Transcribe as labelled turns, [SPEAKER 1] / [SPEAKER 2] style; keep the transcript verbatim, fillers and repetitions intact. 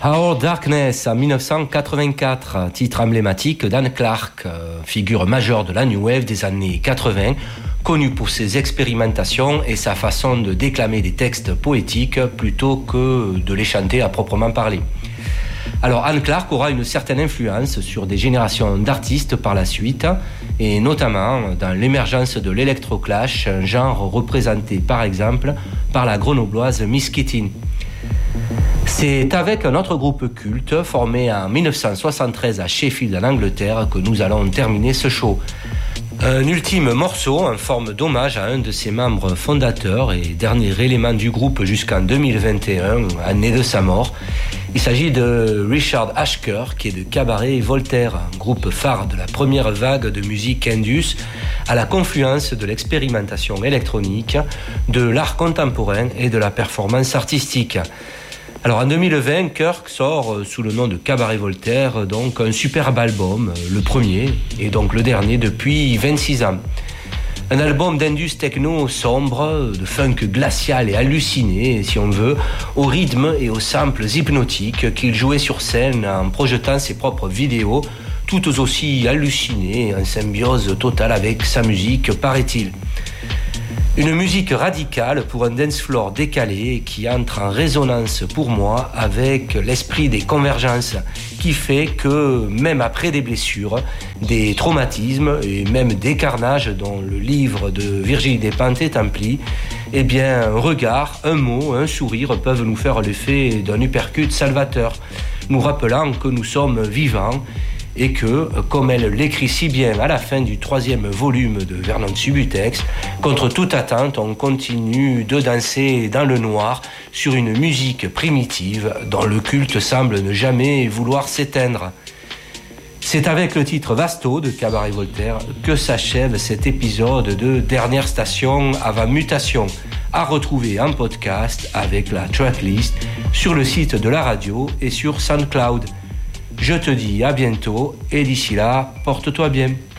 [SPEAKER 1] Our Darkness en dix-neuf cent quatre-vingt-quatre, titre emblématique d'Anne Clark, figure majeure de la New Wave des années quatre-vingts, connue pour ses expérimentations et sa façon de déclamer des textes poétiques plutôt que de les chanter à proprement parler. Alors Anne Clark aura une certaine influence sur des générations d'artistes par la suite, et notamment dans l'émergence de l'électroclash, un genre représenté par exemple par la grenobloise Miss Kitty. C'est avec un autre groupe culte formé en dix-neuf cent soixante-treize à Sheffield en Angleterre que nous allons terminer ce show. Un ultime morceau en forme d'hommage à un de ses membres fondateurs et dernier élément du groupe jusqu'en deux mille vingt et un, année de sa mort. Il s'agit de Richard Ashker, qui est de Cabaret Voltaire, un groupe phare de la première vague de musique indus, à la confluence de l'expérimentation électronique, de l'art contemporain et de la performance artistique. Alors en deux mille vingt, Kirk sort sous le nom de Cabaret Voltaire donc un superbe album, le premier et donc le dernier depuis vingt-six ans. Un album d'indus techno sombre, de funk glacial et halluciné, si on veut, au rythme et aux samples hypnotiques qu'il jouait sur scène en projetant ses propres vidéos, toutes aussi hallucinées, en symbiose totale avec sa musique, paraît-il. Une musique radicale pour un dance floor décalé qui entre en résonance pour moi avec l'esprit des convergences, qui fait que même après des blessures, des traumatismes et même des carnages dont le livre de Virginie Despentes est empli, eh bien un regard, un mot, un sourire peuvent nous faire l'effet d'un uppercut salvateur, nous rappelant que nous sommes vivants et que, comme elle l'écrit si bien à la fin du troisième volume de Vernon Subutex, contre toute attente, on continue de danser dans le noir sur une musique primitive dont le culte semble ne jamais vouloir s'éteindre. C'est avec le titre Vasto de Cabaret Voltaire que s'achève cet épisode de Dernière Station avant Mutation, à retrouver en podcast avec la tracklist sur le site de la radio et sur SoundCloud. Je te dis à bientôt et d'ici là, porte-toi bien.